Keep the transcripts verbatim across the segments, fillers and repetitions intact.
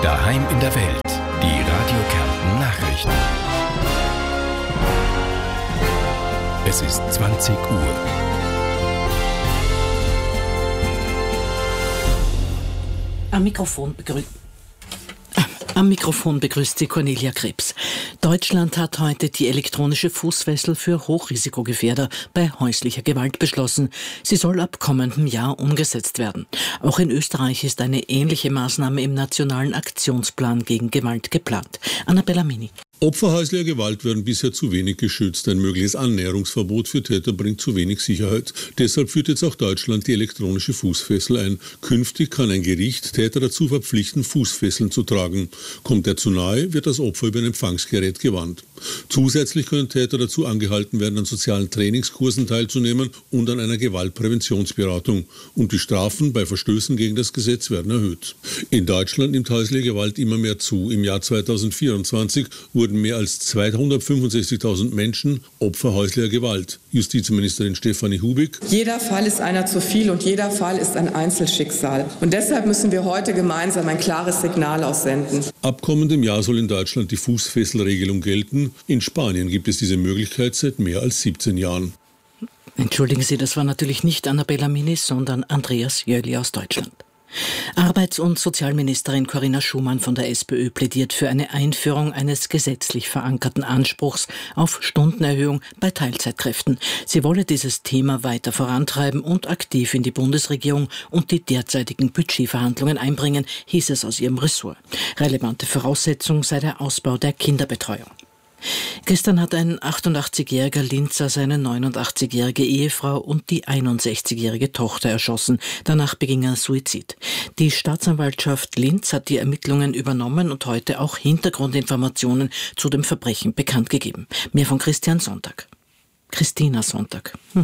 Daheim in der Welt. Die Radio Kärnten Nachrichten. Es ist zwanzig Uhr. Am Mikrofon begrüßt. Am Mikrofon begrüßt sie Cornelia Krebs. Deutschland hat heute die elektronische Fußfessel für Hochrisikogefährder bei häuslicher Gewalt beschlossen. Sie soll ab kommendem Jahr umgesetzt werden. Auch in Österreich ist eine ähnliche Maßnahme im Nationalen Aktionsplan gegen Gewalt geplant. Annabella Mini. Opfer häuslicher Gewalt werden bisher zu wenig geschützt. Ein mögliches Annäherungsverbot für Täter bringt zu wenig Sicherheit. Deshalb führt jetzt auch Deutschland die elektronische Fußfessel ein. Künftig kann ein Gericht Täter dazu verpflichten, Fußfesseln zu tragen. Kommt er zu nahe, wird das Opfer über ein Empfangsgerät gewarnt. Zusätzlich können Täter dazu angehalten werden, an sozialen Trainingskursen teilzunehmen und an einer Gewaltpräventionsberatung. Und die Strafen bei Verstößen gegen das Gesetz werden erhöht. In Deutschland nimmt häusliche Gewalt immer mehr zu. Im Jahr zweitausendvierundzwanzig wurden mehr als zweihundertfünfundsechzigtausend Menschen Opfer häuslicher Gewalt. Justizministerin Stefanie Hubig. Jeder Fall ist einer zu viel und jeder Fall ist ein Einzelschicksal. Und deshalb müssen wir heute gemeinsam ein klares Signal aussenden. Ab kommendem Jahr soll in Deutschland die Fußfesselregelung gelten. In Spanien gibt es diese Möglichkeit seit mehr als siebzehn Jahren. Entschuldigen Sie, das war natürlich nicht Annabella Mini, sondern Andreas Jöli aus Deutschland. Arbeits- und Sozialministerin Corinna Schumann von der SPÖ plädiert für eine Einführung eines gesetzlich verankerten Anspruchs auf Stundenerhöhung bei Teilzeitkräften. Sie wolle dieses Thema weiter vorantreiben und aktiv in die Bundesregierung und die derzeitigen Budgetverhandlungen einbringen, hieß es aus ihrem Ressort. Relevante Voraussetzung sei der Ausbau der Kinderbetreuung. Gestern hat ein achtundachtzigjähriger Linzer seine neunundachtzigjährige Ehefrau und die einundsechzigjährige Tochter erschossen. Danach beging er Suizid. Die Staatsanwaltschaft Linz hat die Ermittlungen übernommen und heute auch Hintergrundinformationen zu dem Verbrechen bekannt gegeben. Mehr von Christian Sonntag. Christina Sonntag. Hm.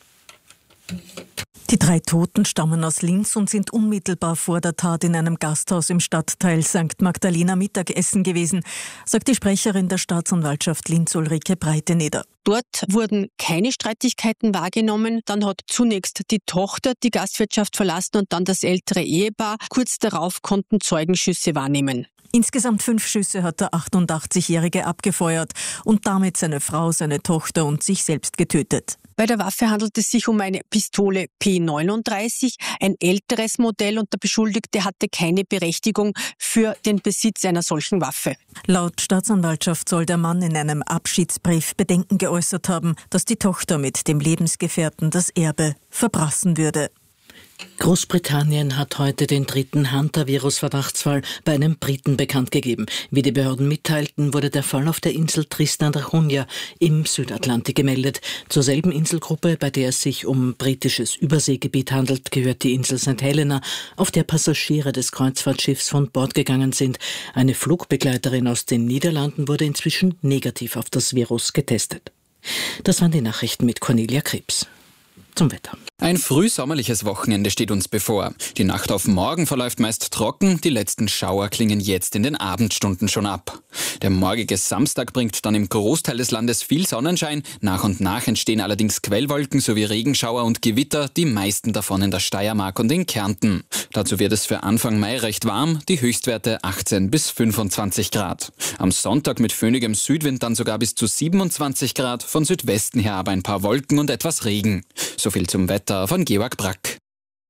Die drei Toten stammen aus Linz und sind unmittelbar vor der Tat in einem Gasthaus im Stadtteil Sankt Magdalena Mittagessen gewesen, sagt die Sprecherin der Staatsanwaltschaft Linz Ulrike Breiteneder. Dort wurden keine Streitigkeiten wahrgenommen. Dann hat zunächst die Tochter die Gastwirtschaft verlassen und dann das ältere Ehepaar. Kurz darauf konnten Zeugen Schüsse wahrnehmen. Insgesamt fünf Schüsse hat der achtundachtzigjährige abgefeuert und damit seine Frau, seine Tochter und sich selbst getötet. Bei der Waffe handelt es sich um eine Pistole P neununddreißig, ein älteres Modell, und der Beschuldigte hatte keine Berechtigung für den Besitz einer solchen Waffe. Laut Staatsanwaltschaft soll der Mann in einem Abschiedsbrief Bedenken geäußert haben, dass die Tochter mit dem Lebensgefährten das Erbe verprassen würde. Großbritannien hat heute den dritten Hunter-Virus-Verdachtsfall bei einem Briten bekannt gegeben. Wie die Behörden mitteilten, wurde der Fall auf der Insel Tristan da Cunha im Südatlantik gemeldet. Zur selben Inselgruppe, bei der es sich um britisches Überseegebiet handelt, gehört die Insel Sankt Helena, auf der Passagiere des Kreuzfahrtschiffs von Bord gegangen sind. Eine Flugbegleiterin aus den Niederlanden wurde inzwischen negativ auf das Virus getestet. Das waren die Nachrichten mit Cornelia Krebs. Zum Wetter. Ein frühsommerliches Wochenende steht uns bevor. Die Nacht auf morgen verläuft meist trocken, die letzten Schauer klingen jetzt in den Abendstunden schon ab. Der morgige Samstag bringt dann im Großteil des Landes viel Sonnenschein, nach und nach entstehen allerdings Quellwolken sowie Regenschauer und Gewitter, die meisten davon in der Steiermark und in Kärnten. Dazu wird es für Anfang Mai recht warm, die Höchstwerte achtzehn bis fünfundzwanzig Grad. Am Sonntag mit föhnigem Südwind dann sogar bis zu siebenundzwanzig Grad, von Südwesten her aber ein paar Wolken und etwas Regen. So viel zum Wetter von Georg Brack.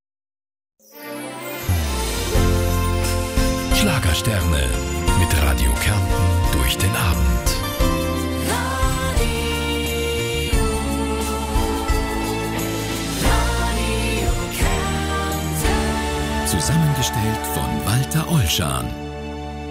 Schlagersterne mit Radio Kärnten durch den Abend. Radio, Radio Kärnten. Zusammengestellt von Walter Olschan.